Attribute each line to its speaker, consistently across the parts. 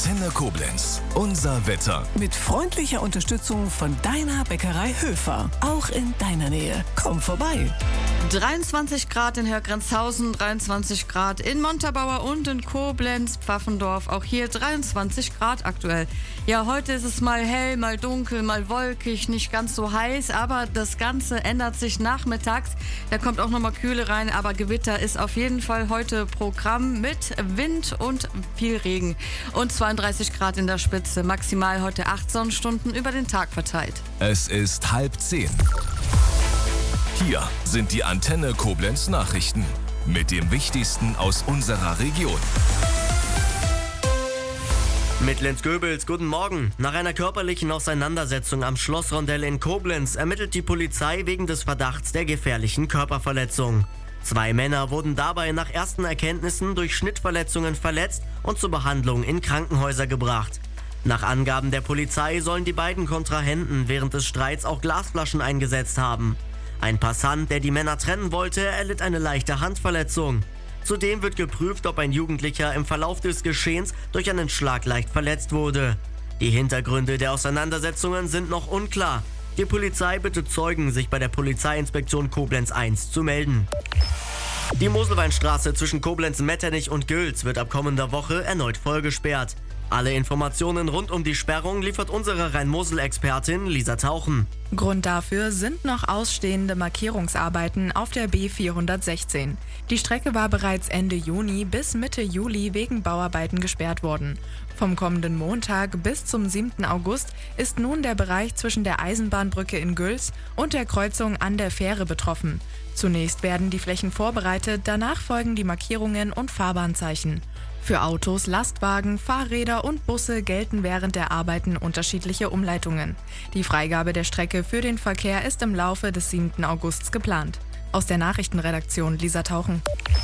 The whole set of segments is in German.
Speaker 1: Antenne Koblenz. Unser Wetter.
Speaker 2: Mit freundlicher Unterstützung von deiner Bäckerei Höfer. Auch in deiner Nähe. Komm vorbei.
Speaker 3: 23 Grad in Hörgrenzhausen, 23 Grad in Montabaur und in Koblenz, Pfaffendorf. Auch hier 23 Grad aktuell. Ja, heute ist es mal hell, mal dunkel, mal wolkig, nicht ganz so heiß. Aber das Ganze ändert sich nachmittags. Da kommt auch nochmal Kühle rein. Aber Gewitter ist auf jeden Fall heute Programm mit Wind und viel Regen. Und 32 Grad in der Spitze. Maximal heute 8 Sonnenstunden über den Tag verteilt.
Speaker 1: Es ist 9:30. Hier sind die Antenne Koblenz Nachrichten mit dem Wichtigsten aus unserer Region.
Speaker 4: Mit Lenz Goebels, guten Morgen. Nach einer körperlichen Auseinandersetzung am Schlossrondell in Koblenz ermittelt die Polizei wegen des Verdachts der gefährlichen Körperverletzung. 2 Männer wurden dabei nach ersten Erkenntnissen durch Schnittverletzungen verletzt und zur Behandlung in Krankenhäuser gebracht. Nach Angaben der Polizei sollen die beiden Kontrahenten während des Streits auch Glasflaschen eingesetzt haben. Ein Passant, der die Männer trennen wollte, erlitt eine leichte Handverletzung. Zudem wird geprüft, ob ein Jugendlicher im Verlauf des Geschehens durch einen Schlag leicht verletzt wurde. Die Hintergründe der Auseinandersetzungen sind noch unklar. Die Polizei bittet Zeugen, sich bei der Polizeiinspektion Koblenz 1 zu melden. Die Moselweinstraße zwischen Koblenz-Metternich und Gülz wird ab kommender Woche erneut vollgesperrt. Alle Informationen rund um die Sperrung liefert unsere Rhein-Mosel-Expertin Lisa Tauchen.
Speaker 5: Grund dafür sind noch ausstehende Markierungsarbeiten auf der B416. Die Strecke war bereits Ende Juni bis Mitte Juli wegen Bauarbeiten gesperrt worden. Vom kommenden Montag bis zum 7. August ist nun der Bereich zwischen der Eisenbahnbrücke in Gülz und der Kreuzung an der Fähre betroffen. Zunächst werden die Flächen vorbereitet, danach folgen die Markierungen und Fahrbahnzeichen. Für Autos, Lastwagen, Fahrräder und Busse gelten während der Arbeiten unterschiedliche Umleitungen. Die Freigabe der Strecke für den Verkehr ist im Laufe des 7. Augusts geplant. Aus der Nachrichtenredaktion Lisa Tauchen.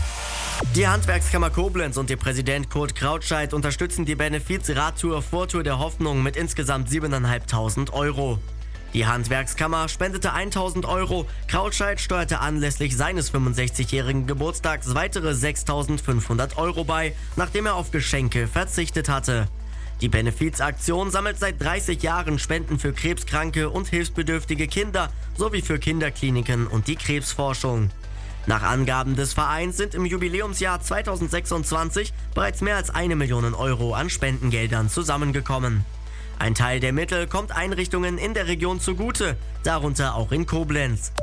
Speaker 4: Die Handwerkskammer Koblenz und ihr Präsident Kurt Krautscheit unterstützen die Benefiz-Radtour Vortour der Hoffnung mit insgesamt 7.500 €. Die Handwerkskammer spendete 1.000 €, Krautscheit steuerte anlässlich seines 65-jährigen Geburtstags weitere 6.500 € bei, nachdem er auf Geschenke verzichtet hatte. Die Benefizaktion sammelt seit 30 Jahren Spenden für krebskranke und hilfsbedürftige Kinder sowie für Kinderkliniken und die Krebsforschung. Nach Angaben des Vereins sind im Jubiläumsjahr 2026 bereits mehr als 1 Million € an Spendengeldern zusammengekommen. Ein Teil der Mittel kommt Einrichtungen in der Region zugute, darunter auch in Koblenz.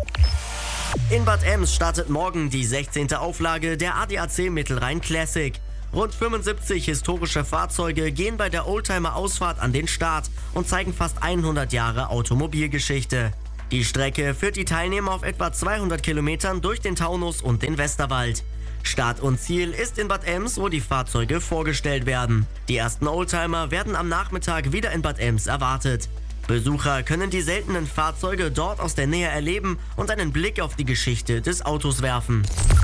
Speaker 4: In Bad Ems startet morgen die 16. Auflage der ADAC Mittelrhein Classic. Rund 75 historische Fahrzeuge gehen bei der Oldtimer-Ausfahrt an den Start und zeigen fast 100 Jahre Automobilgeschichte. Die Strecke führt die Teilnehmer auf etwa 200 Kilometern durch den Taunus und den Westerwald. Start und Ziel ist in Bad Ems, wo die Fahrzeuge vorgestellt werden. Die ersten Oldtimer werden am Nachmittag wieder in Bad Ems erwartet. Besucher können die seltenen Fahrzeuge dort aus der Nähe erleben und einen Blick auf die Geschichte des Autos werfen.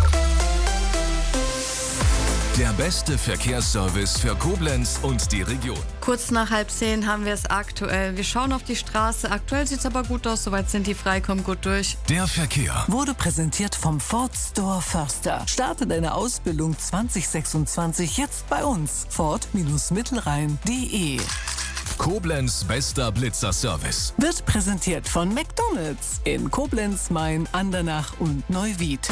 Speaker 1: Der beste Verkehrsservice für Koblenz und die Region.
Speaker 3: Kurz nach 9:30 haben wir es aktuell. Wir schauen auf die Straße. Aktuell sieht es aber gut aus. Soweit sind die frei, kommen gut durch.
Speaker 1: Der Verkehr
Speaker 2: Wurde präsentiert vom Ford Store Förster. Starte deine Ausbildung 2026 jetzt bei uns. Ford-Mittelrhein.de.
Speaker 1: Koblenz bester Blitzer-Service.
Speaker 2: Wird präsentiert von McDonald's in Koblenz, Main, Andernach und Neuwied.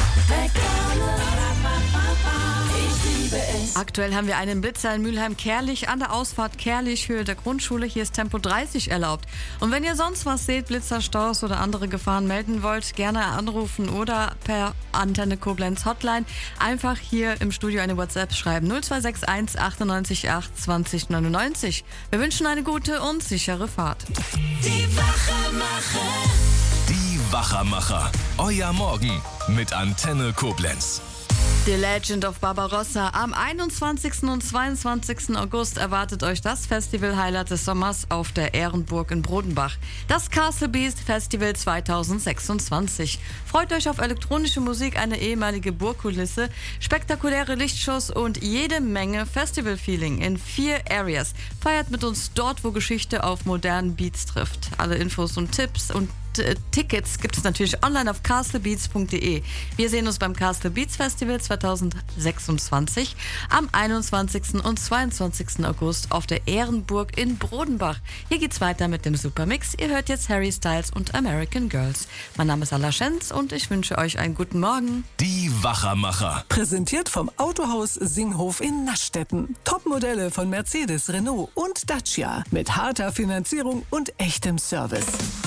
Speaker 3: Aktuell haben wir einen Blitzer in Mülheim-Kerlich an der Ausfahrt Kerlich, Höhe der Grundschule. Hier ist Tempo 30 erlaubt. Und wenn ihr sonst was seht, Blitzerstaus oder andere Gefahren melden wollt, gerne anrufen oder per Antenne Koblenz Hotline einfach hier im Studio eine WhatsApp schreiben. 0261 98 8 20 99. Wir wünschen eine gute und sichere Fahrt.
Speaker 6: Die Wachermacher.
Speaker 1: Die Wachermacher. Euer Morgen mit Antenne Koblenz.
Speaker 3: The Legend of Barbarossa. Am 21. und 22. August erwartet euch das Festival-Highlight des Sommers auf der Ehrenburg in Brodenbach. Das Castle Beast Festival 2026. Freut euch auf elektronische Musik, eine ehemalige Burgkulisse, spektakuläre Lichtshows und jede Menge Festival-Feeling in 4 Areas. Feiert mit uns dort, wo Geschichte auf modernen Beats trifft. Alle Infos und Tipps und Tickets gibt es natürlich online auf castlebeats.de. Wir sehen uns beim Castle Beats Festival 2026 am 21. und 22. August auf der Ehrenburg in Brodenbach. Hier geht's weiter mit dem Supermix. Ihr hört jetzt Harry Styles und American Girls. Mein Name ist Alla Schenz und ich wünsche euch einen guten Morgen.
Speaker 1: Die Wachermacher.
Speaker 2: Präsentiert vom Autohaus Singhof in Naschstetten. Topmodelle von Mercedes, Renault und Dacia mit harter Finanzierung und echtem Service.